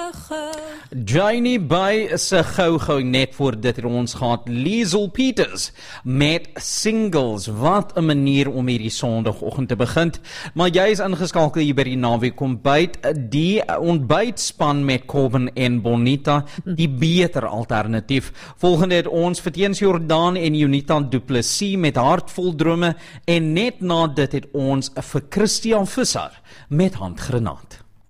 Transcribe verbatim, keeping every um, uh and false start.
Johnny by se gou-gou net voor dit het ons gehad Liesel Peters met Singles. Wat 'n manier om hierdie Sondagoggend te begin. Maar jy is ingeskakel hier by die naweek ontbyt, die ontbytspan met Corbin en Bonita, die beter alternatief. Volgende het ons Verteens Jordaan en Unita Du Plessis met Hartvol Drome en net na dit het ons vir Christian Visser met Handgranaat.